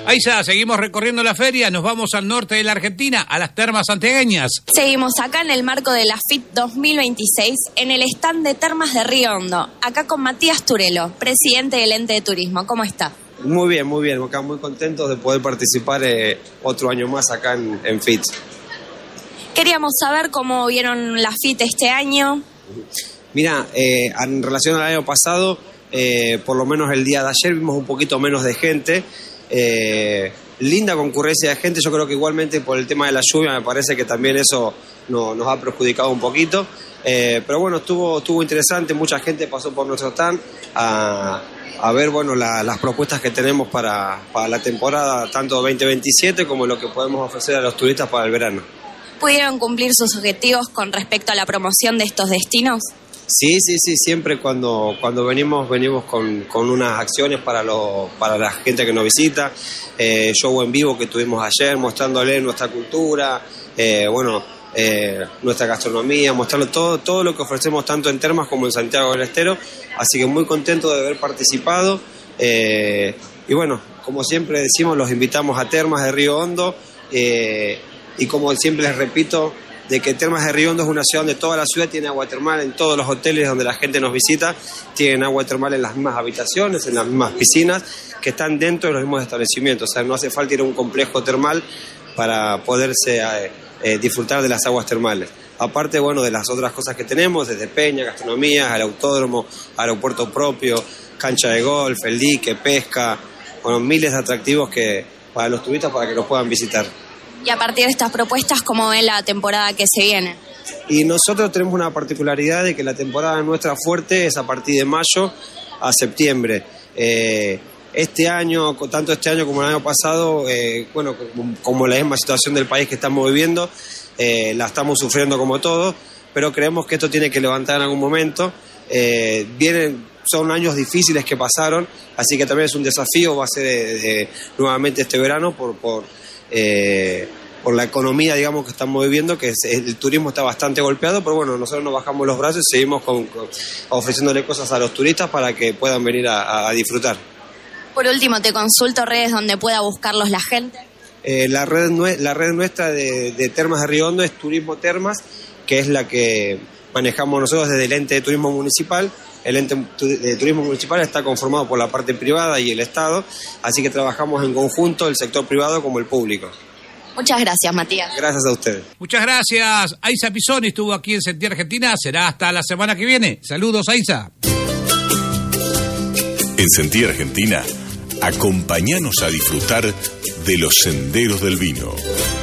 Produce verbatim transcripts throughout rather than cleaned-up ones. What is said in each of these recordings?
Aiza, seguimos recorriendo la feria, nos vamos al norte de la Argentina, a las termas santiagueñas. Seguimos acá en el marco de la F I T dos mil veintiséis, en el stand de Termas de Río Hondo, acá con Matías Turelo, presidente del ente de turismo. ¿Cómo está? Muy bien, muy bien, acá muy contentos de poder participar eh, otro año más acá en, en F I T. Queríamos saber cómo vieron la F I T este año. Mira, eh, en relación al año pasado, eh, por lo menos el día de ayer vimos un poquito menos de gente. Eh, linda concurrencia de gente, yo creo que igualmente por el tema de la lluvia me parece que también eso no, nos ha perjudicado un poquito, eh, pero bueno, estuvo, estuvo interesante, mucha gente pasó por nuestro stand a, a ver bueno la, las propuestas que tenemos para, para la temporada tanto veinte veintisiete como lo que podemos ofrecer a los turistas para el verano. ¿Pudieron cumplir sus objetivos con respecto a la promoción de estos destinos? Sí, sí, sí, siempre cuando, cuando venimos, venimos con, con unas acciones para, lo, para la gente que nos visita, eh, show en vivo que tuvimos ayer, mostrándole nuestra cultura, eh, bueno, eh, nuestra gastronomía, mostrarle todo, todo lo que ofrecemos tanto en Termas como en Santiago del Estero, así que muy contento de haber participado, eh, y bueno, como siempre decimos, los invitamos a Termas de Río Hondo, eh, y como siempre les repito, de que Termas de Río Hondo es una ciudad donde toda la ciudad tiene agua termal, en todos los hoteles donde la gente nos visita tienen agua termal en las mismas habitaciones, en las mismas piscinas, que están dentro de los mismos establecimientos, o sea, no hace falta ir a un complejo termal para poderse eh, eh, disfrutar de las aguas termales. Aparte, bueno, de las otras cosas que tenemos, desde peña, gastronomía, al autódromo, aeropuerto propio, cancha de golf, el dique, pesca, bueno, miles de atractivos que para los turistas para que los puedan visitar. Y a partir de estas propuestas, ¿cómo ven la temporada que se viene? Y nosotros tenemos una particularidad de que la temporada nuestra fuerte es a partir de mayo a septiembre. Eh, este año, tanto este año como el año pasado, eh, bueno, como, como la misma situación del país que estamos viviendo, eh, la estamos sufriendo como todos, pero creemos que esto tiene que levantar en algún momento. Eh, vienen, son años difíciles que pasaron, así que también es un desafío, va a ser de, de, nuevamente este verano por... por Eh, por la economía, digamos, que estamos viviendo, que es, el turismo está bastante golpeado, pero bueno, nosotros no bajamos los brazos y seguimos con, con, ofreciéndole cosas a los turistas para que puedan venir a, a disfrutar. Por último, te consulto redes donde pueda buscarlos la gente. Eh, la, red, la red nuestra de, de Termas de Río Hondo es Turismo Termas, que es la que manejamos nosotros desde el ente de turismo municipal. El ente de turismo municipal está conformado por la parte privada y el Estado, así que trabajamos en conjunto, el sector privado como el público. Muchas gracias, Matías. Gracias a ustedes. Muchas gracias. Aiza Pisoni estuvo aquí en Sentí Argentina, será hasta la semana que viene. Saludos, Aiza. En Sentí Argentina, acompáñanos a disfrutar de los senderos del vino.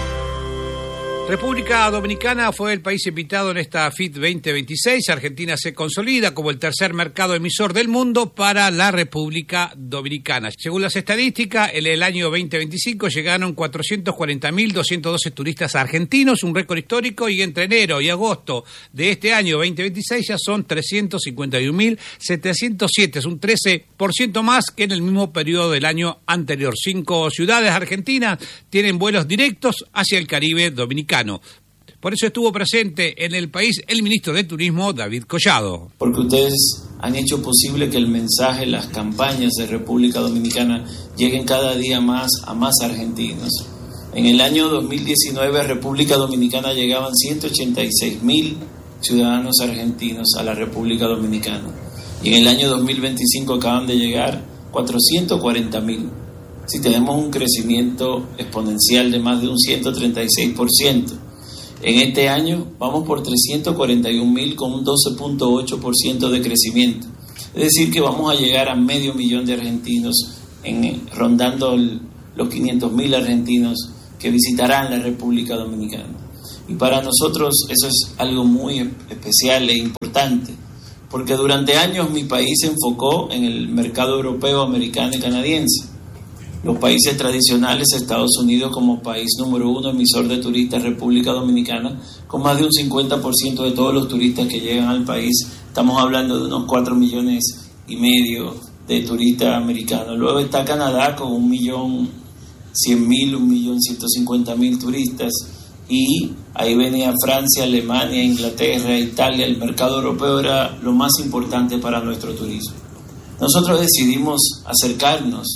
República Dominicana fue el país invitado en esta F I T veinte veintiséis. Argentina se consolida como el tercer mercado emisor del mundo para la República Dominicana. Según las estadísticas, en el año veinte veinticinco llegaron cuatrocientos cuarenta mil doscientos doce turistas argentinos, un récord histórico, y entre enero y agosto de este año veinte veintiséis ya son trescientos cincuenta y un mil setecientos siete, es un trece por ciento más que en el mismo periodo del año anterior. Cinco ciudades argentinas tienen vuelos directos hacia el Caribe dominicano. Por eso estuvo presente en el país el ministro de Turismo, David Collado. Porque ustedes han hecho posible que el mensaje, las campañas de República Dominicana lleguen cada día más a más argentinos. En el año dos mil diecinueve a República Dominicana llegaban ciento ochenta y seis mil ciudadanos argentinos a la República Dominicana. Y en el año dos mil veinticinco acaban de llegar cuatrocientos cuarenta mil. Si tenemos un crecimiento exponencial de más de un ciento treinta y seis por ciento. En este año vamos por trescientos cuarenta y un mil con un doce punto ocho por ciento de crecimiento. Es decir, que vamos a llegar a medio millón de argentinos, en, rondando el, los quinientos mil argentinos que visitarán la República Dominicana. Y para nosotros eso es algo muy especial e importante, porque durante años mi país se enfocó en el mercado europeo, americano y canadiense. Los países tradicionales, Estados Unidos como país número uno emisor de turistas, República Dominicana, con más de un cincuenta por ciento de todos los turistas que llegan al país. Estamos hablando de unos cuatro millones y medio de turistas americanos. Luego está Canadá con un millón cien mil, un millón ciento cincuenta mil turistas. Y ahí venía Francia, Alemania, Inglaterra, Italia. El mercado europeo era lo más importante para nuestro turismo. Nosotros decidimos acercarnos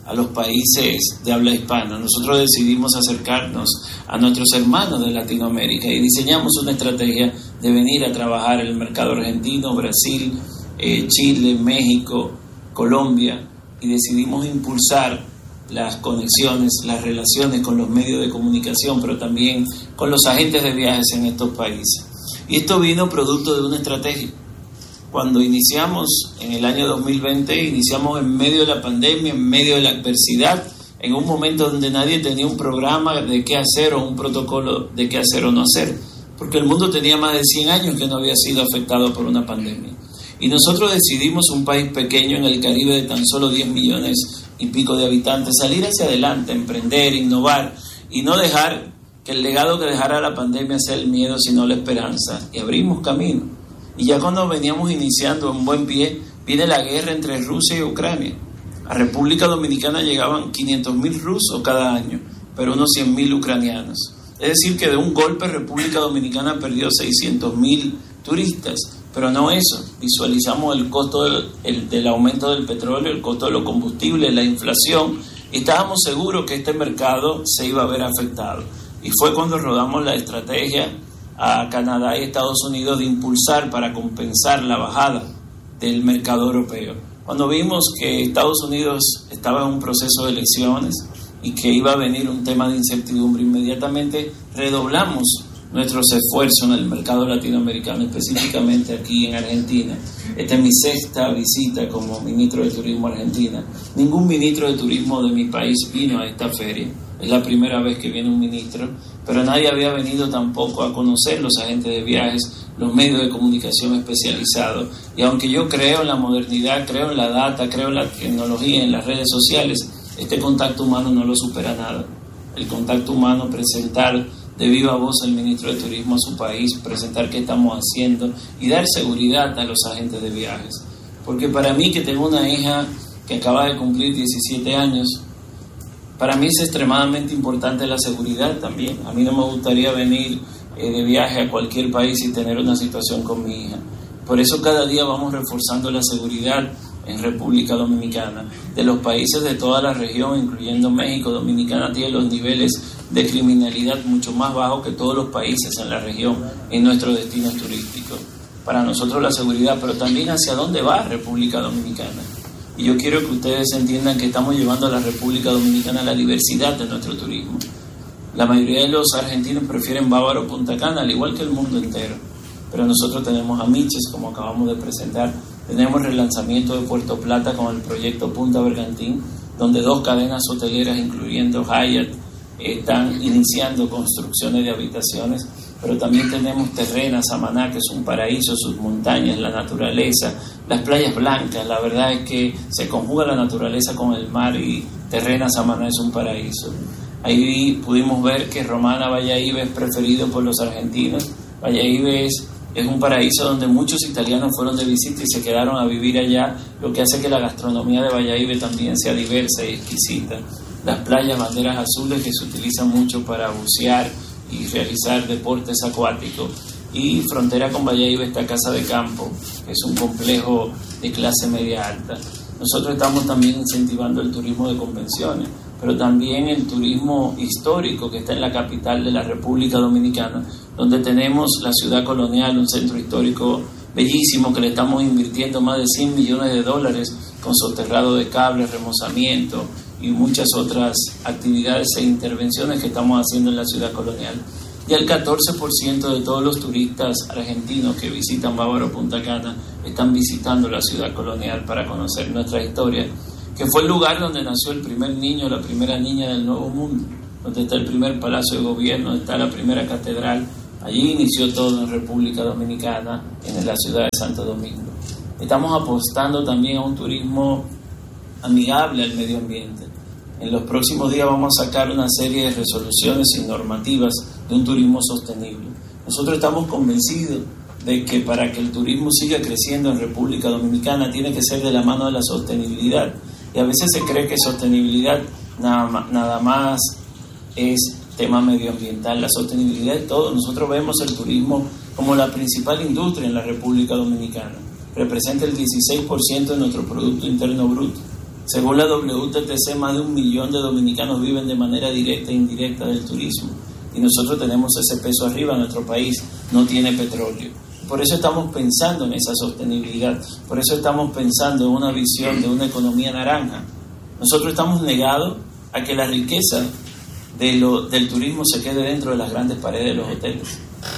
a los países de habla hispana. Nosotros decidimos acercarnos a nuestros hermanos de Latinoamérica y diseñamos una estrategia de venir a trabajar en el mercado argentino, Brasil, eh, Chile, México, Colombia, y decidimos impulsar las conexiones, las relaciones con los medios de comunicación, pero también con los agentes de viajes en estos países. Y esto vino producto de una estrategia. Cuando iniciamos en el año dos mil veinte, iniciamos en medio de la pandemia, en medio de la adversidad, en un momento donde nadie tenía un programa de qué hacer o un protocolo de qué hacer o no hacer, porque el mundo tenía más de cien años que no había sido afectado por una pandemia. Y nosotros decidimos, un país pequeño en el Caribe de tan solo diez millones y pico de habitantes, salir hacia adelante, emprender, innovar y no dejar que el legado que dejara la pandemia sea el miedo, sino la esperanza. Y abrimos camino. Y ya cuando veníamos iniciando un buen pie, viene la guerra entre Rusia y Ucrania. A República Dominicana llegaban quinientos mil rusos cada año, pero unos cien mil ucranianos. Es decir, que de un golpe República Dominicana perdió seiscientos mil turistas. Pero no eso, visualizamos el costo del, el, del aumento del petróleo, el costo de los combustibles, la inflación, y estábamos seguros que este mercado se iba a ver afectado. Y fue cuando rodamos la estrategia a Canadá y Estados Unidos de impulsar para compensar la bajada del mercado europeo. Cuando vimos que Estados Unidos estaba en un proceso de elecciones y que iba a venir un tema de incertidumbre, inmediatamente redoblamos nuestros esfuerzos en el mercado latinoamericano, específicamente aquí en Argentina. Esta es mi sexta visita como ministro de Turismo a Argentina. Ningún ministro de Turismo de mi país vino a esta feria. Es la primera vez que viene un ministro, pero nadie había venido tampoco a conocer los agentes de viajes, los medios de comunicación especializados. Y aunque yo creo en la modernidad, creo en la data, creo en la tecnología, en las redes sociales, este contacto humano no lo supera nada. El contacto humano, presentar de viva voz al ministro de Turismo a su país, presentar qué estamos haciendo y dar seguridad a los agentes de viajes. Porque para mí, que tengo una hija que acaba de cumplir diecisiete años, para mí es extremadamente importante la seguridad también. A mí no me gustaría venir eh, de viaje a cualquier país y tener una situación con mi hija. Por eso cada día vamos reforzando la seguridad en República Dominicana. De los países de toda la región, incluyendo México, Dominicana tiene los niveles de criminalidad mucho más bajos que todos los países en la región, en nuestros destinos turísticos. Para nosotros la seguridad, pero también hacia dónde va República Dominicana. Y yo quiero que ustedes entiendan que estamos llevando a la República Dominicana la diversidad de nuestro turismo. La mayoría de los argentinos prefieren Bávaro o Punta Cana, al igual que el mundo entero. Pero nosotros tenemos a Miches, como acabamos de presentar. Tenemos relanzamiento de Puerto Plata con el proyecto Punta Bergantín, donde dos cadenas hoteleras, incluyendo Hyatt, están iniciando construcciones de habitaciones. Pero también tenemos Terrena, Samaná, que es un paraíso, sus montañas, la naturaleza, las playas blancas. La verdad es que se conjuga la naturaleza con el mar y Terrena, Samaná es un paraíso. Ahí pudimos ver que Romana Valladolid es preferido por los argentinos. Valladolid es, es un paraíso donde muchos italianos fueron de visita y se quedaron a vivir allá, lo que hace que la gastronomía de Valladolid también sea diversa y exquisita. Las playas banderas azules, que se utilizan mucho para bucear y realizar deportes acuáticos. Y frontera con Valladolid está Casa de Campo, que es un complejo de clase media alta. Nosotros estamos también incentivando el turismo de convenciones, pero también el turismo histórico que está en la capital de la República Dominicana, donde tenemos la ciudad colonial, un centro histórico bellísimo que le estamos invirtiendo más de cien millones de dólares con soterrado de cables, remozamiento y muchas otras actividades e intervenciones que estamos haciendo en la ciudad colonial. Y el catorce por ciento de todos los turistas argentinos que visitan Bávaro o Punta Cana están visitando la ciudad colonial para conocer nuestra historia, que fue el lugar donde nació el primer niño, la primera niña del Nuevo Mundo, donde está el primer palacio de gobierno, donde está la primera catedral. Allí inició todo en República Dominicana, en la ciudad de Santo Domingo. Estamos apostando también a un turismo amigable al medio ambiente. En los próximos días vamos a sacar una serie de resoluciones y normativas de un turismo sostenible. Nosotros estamos convencidos de que para que el turismo siga creciendo en República Dominicana tiene que ser de la mano de la sostenibilidad. Y a veces se cree que sostenibilidad nada más, nada más es tema medioambiental. La sostenibilidad es todo. Nosotros vemos el turismo como la principal industria en la República Dominicana. Representa el dieciséis por ciento de nuestro Producto Interno Bruto. Según la W T T C, más de un millón de dominicanos viven de manera directa e indirecta del turismo. Y nosotros tenemos ese peso arriba. Nuestro país no tiene petróleo. Por eso estamos pensando en esa sostenibilidad. Por eso estamos pensando en una visión de una economía naranja. Nosotros estamos negados a que la riqueza de lo, del turismo se quede dentro de las grandes paredes de los hoteles.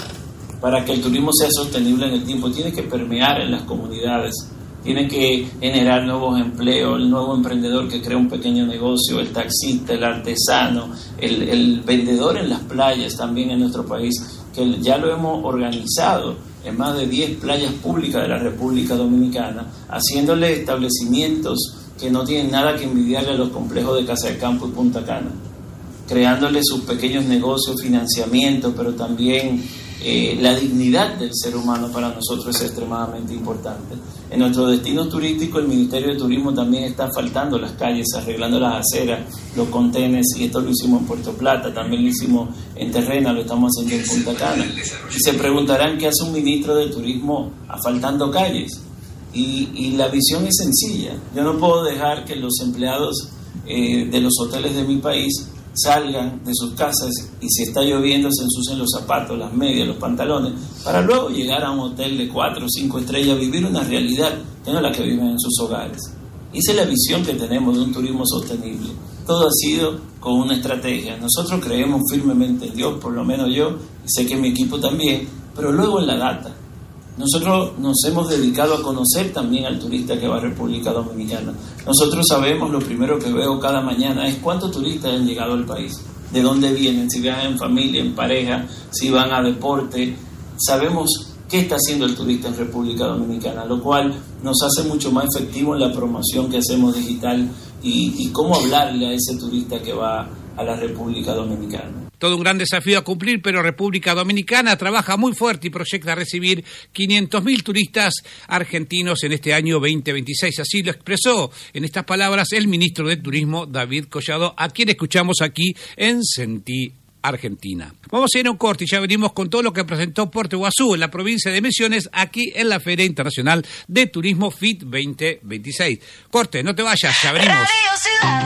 Para que el turismo sea sostenible en el tiempo, tiene que permear en las comunidades, tiene que generar nuevos empleos, el nuevo emprendedor que crea un pequeño negocio, el taxista, el artesano, el, el vendedor en las playas también en nuestro país, que ya lo hemos organizado en más de diez playas públicas de la República Dominicana, haciéndole establecimientos que no tienen nada que envidiarle a los complejos de Casa de Campo y Punta Cana, creándole sus pequeños negocios, financiamiento, pero también eh, la dignidad del ser humano para nosotros es extremadamente importante. En nuestros destinos turísticos, el Ministerio de Turismo también está asfaltando las calles, arreglando las aceras, los contenes, y esto lo hicimos en Puerto Plata, también lo hicimos en Terrena, lo estamos haciendo en Punta Cana. Y se preguntarán qué hace un ministro de Turismo asfaltando calles. Y, y la visión es sencilla. Yo no puedo dejar que los empleados eh, de los hoteles de mi país salgan de sus casas y si está lloviendo se ensucien los zapatos, las medias, los pantalones, para luego llegar a un hotel de cuatro o cinco estrellas, vivir una realidad que no es la que viven en sus hogares. Esa es la visión que tenemos de un turismo sostenible. Todo ha sido con una estrategia. Nosotros creemos firmemente en Dios, por lo menos yo, y sé que mi equipo también, pero luego en la data. Nosotros nos hemos dedicado a conocer también al turista que va a República Dominicana. Nosotros sabemos, lo primero que veo cada mañana es cuántos turistas han llegado al país, de dónde vienen, si viajan en familia, en pareja, si van a deporte. Sabemos qué está haciendo el turista en República Dominicana, lo cual nos hace mucho más efectivo en la promoción que hacemos digital y, y cómo hablarle a ese turista que va a la República Dominicana. Todo un gran desafío a cumplir, pero República Dominicana trabaja muy fuerte y proyecta recibir quinientos mil turistas argentinos en este año veinte veintiséis. Así lo expresó en estas palabras el ministro de Turismo, David Collado, a quien escuchamos aquí en Sentí Argentina. Vamos a ir a un corte y ya venimos con todo lo que presentó Puerto Iguazú en la provincia de Misiones, aquí en la Feria Internacional de Turismo F I T veinte veintiséis. Corte, no te vayas, ya venimos.